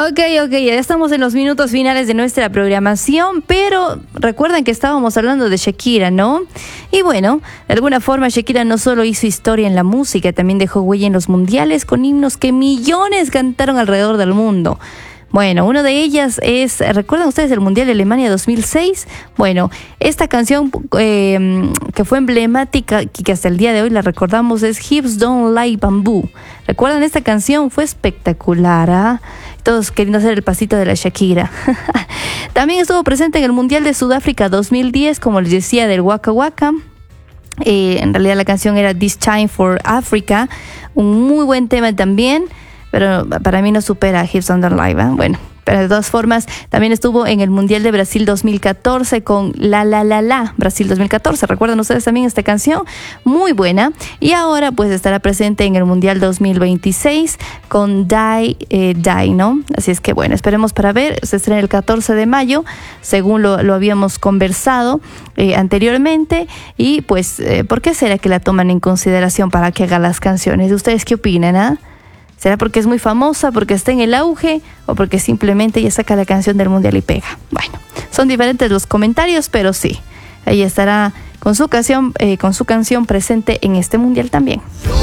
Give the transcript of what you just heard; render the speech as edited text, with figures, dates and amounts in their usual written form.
Ok, ya estamos en los minutos finales de nuestra programación, pero recuerden que estábamos hablando de Shakira, ¿no? Y bueno, de alguna forma Shakira no solo hizo historia en la música, también dejó huella en los mundiales con himnos que millones cantaron alrededor del mundo. Bueno, una de ellas es, ¿recuerdan ustedes el Mundial de Alemania 2006? Bueno, esta canción que fue emblemática y que hasta el día de hoy la recordamos es Hips Don't Like Bamboo. ¿Recuerdan esta canción? Fue espectacular, ¿ah? Todos queriendo hacer el pasito de la Shakira. También estuvo presente en el Mundial de Sudáfrica 2010, como les decía, del Waka Waka. En realidad la canción era This Time for Africa, un muy buen tema también, pero para mí no supera a Hips Don't Lie, ¿eh? Bueno, pero de todas formas también estuvo en el Mundial de Brasil 2014 con La La La La, Brasil 2014. ¿Recuerdan ustedes también esta canción? Muy buena. Y ahora pues estará presente en el Mundial 2026 con Die, ¿no? Así es que bueno, esperemos para ver. Se estrena el 14 de mayo, según lo habíamos conversado anteriormente. Y pues, ¿por qué será que la toman en consideración para que haga las canciones? ¿Ustedes qué opinan, ah? ¿Será porque es muy famosa, porque está en el auge o porque simplemente ella saca la canción del mundial y pega? Bueno, son diferentes los comentarios, pero sí, ella estará con su canción presente en este mundial también.